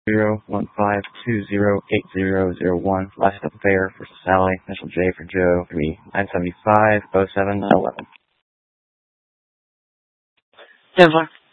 015208001. Last up fare for Sally, initial J for Joe, 9750711. 10-4.